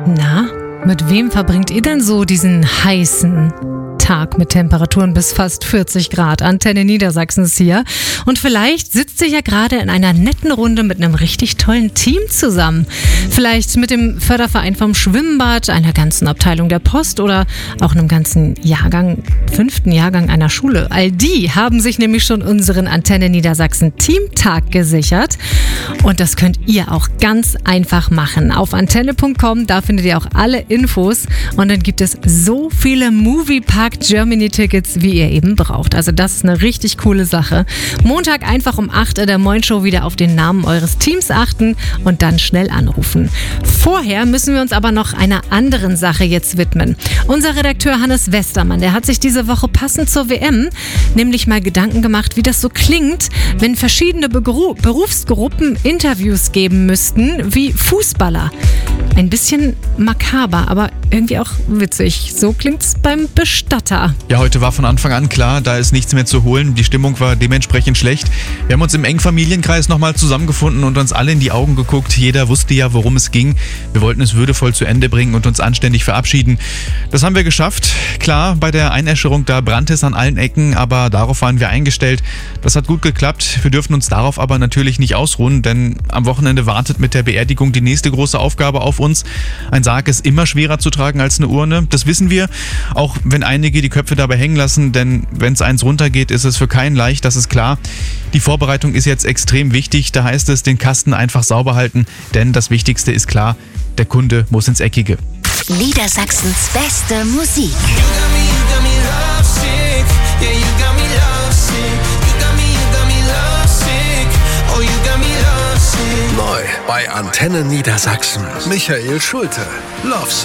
Na, mit wem verbringt ihr denn so diesen heißen Tag mit Temperaturen bis fast 40 Grad? Antenne Niedersachsen ist hier. Und vielleicht sitzt ihr ja gerade in einer netten Runde mit einem richtig tollen Team zusammen. Vielleicht mit dem Förderverein vom Schwimmbad, einer ganzen Abteilung der Post oder auch einem ganzen Jahrgang, 5. Jahrgang einer Schule. All die haben sich nämlich schon unseren Antenne Niedersachsen Teamtag gesichert. Und das könnt ihr auch ganz einfach machen. Auf antenne.com, da findet ihr auch alle Infos. Und dann gibt es so viele Moviepark Germany Tickets, wie ihr eben braucht. Also das ist eine richtig coole Sache. Montag einfach um 8 in der Moin-Show wieder auf den Namen eures Teams achten und dann schnell anrufen. Vorher müssen wir uns aber noch einer anderen Sache jetzt widmen. Unser Redakteur Hannes Westermann, der hat sich diese Woche passend zur WM nämlich mal Gedanken gemacht, wie das so klingt, wenn verschiedene Berufsgruppen Interviews geben müssten, wie Fußballer. Ein bisschen makaber, aber irgendwie auch witzig. So klingt's beim Bestatter. Ja, heute war von Anfang an klar, da ist nichts mehr zu holen. Die Stimmung war dementsprechend schlecht. Wir haben uns im engen Familienkreis nochmal zusammengefunden und uns alle in die Augen geguckt. Jeder wusste ja, worum es ging. Wir wollten es würdevoll zu Ende bringen und uns anständig verabschieden. Das haben wir geschafft. Klar, bei der Einäscherung, da brannte es an allen Ecken, aber darauf waren wir eingestellt. Das hat gut geklappt. Wir dürfen uns darauf aber natürlich nicht ausruhen, denn am Wochenende wartet mit der Beerdigung die nächste große Aufgabe auf uns. Ein Sarg ist immer schwerer zu tragen als eine Urne. Das wissen wir, auch wenn einige die Köpfe dabei hängen lassen, denn wenn es eins runtergeht, ist es für keinen leicht, das ist klar. Die Vorbereitung ist jetzt extrem wichtig, da heißt es, den Kasten einfach sauber halten, denn das Wichtigste ist klar, der Kunde muss ins Eckige. Niedersachsens beste Musik. Neu bei Antenne Niedersachsen. Michael Schulte. Love